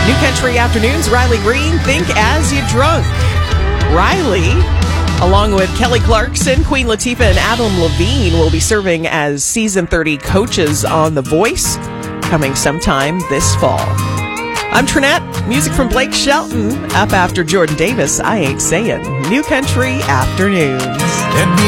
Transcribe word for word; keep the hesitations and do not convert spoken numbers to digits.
New Country Afternoons, Riley Green, Think As You Drunk. Riley, along with Kelly Clarkson, Queen Latifah, and Adam Levine, will be serving as season thirty coaches on The Voice, coming sometime this fall. I'm Trinette. Music from Blake Shelton. Up after Jordan Davis, I Ain't Saying. New Country Afternoons.